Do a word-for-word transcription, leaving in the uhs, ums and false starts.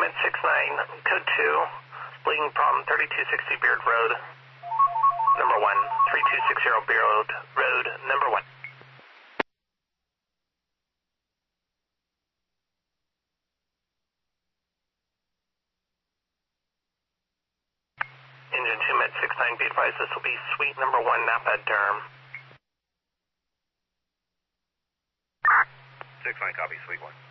Met six nine, code two, bleeding from thirty-two sixty Beard Road, number one, three two six zero Beard Road, number one. Engine two Met six nine, be advised this will be suite number one, Napa Durham. six nine, copy, suite one.